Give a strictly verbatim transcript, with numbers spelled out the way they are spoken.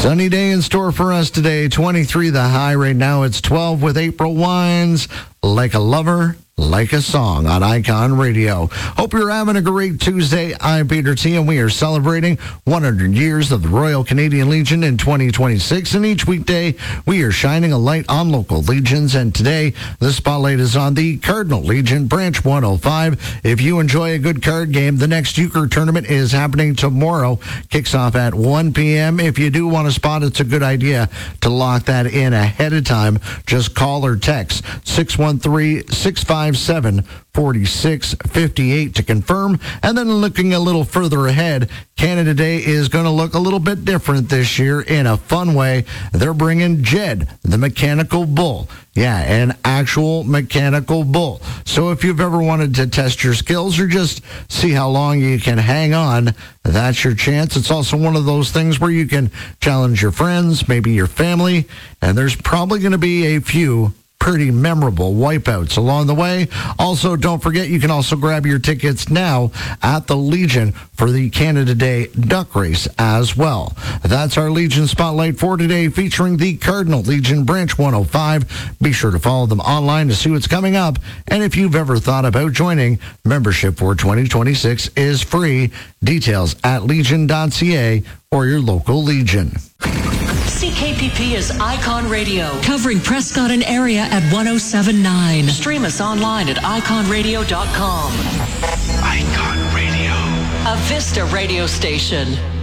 Sunny day in store for us today. twenty-three the high. Right now it's twelve with April Wines. Like a Lover, Like a Song on Icon Radio. Hope you're having a great Tuesday. I'm Peter T, and we are celebrating one hundred years of the Royal Canadian Legion in twenty twenty-six. And each weekday, we are shining a light on local legions. And today, the spotlight is on the Cardinal Legion, Branch one oh five. If you enjoy a good card game, the next euchre tournament is happening tomorrow. Kicks off at one p.m. If you do want a spot, it's a good idea to lock that in ahead of time. Just call or text six one three, six five seven, four six five eight to confirm. And then looking a little further ahead, Canada Day is going to look a little bit different this year in a fun way. They're bringing Jed, the mechanical bull. Yeah, an actual mechanical bull. So if you've ever wanted to test your skills or just see how long you can hang on, that's your chance. It's also one of those things where you can challenge your friends, maybe your family, and there's probably going to be a few pretty memorable wipeouts along the way. Also, don't forget, you can also grab your tickets now at the Legion for the Canada Day Duck Race as well. That's our Legion Spotlight for today, featuring the Cardinal Legion, Branch one oh five. Be sure to follow them online to see what's coming up. And if you've ever thought about joining, membership for twenty twenty-six is free. Details at legion dot c a or your local Legion. C K P P is Icon Radio, covering Prescott and area at one oh seven point nine. Stream us online at icon radio dot com. Icon Radio. A Vista radio station.